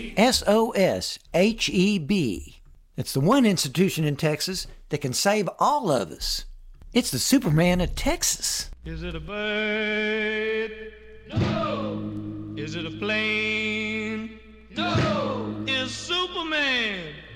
SOSHEB. It's the one institution in Texas that can save all of us. It's the Superman of Texas. Is it a bird? No. Is it a plane? No. Is Superman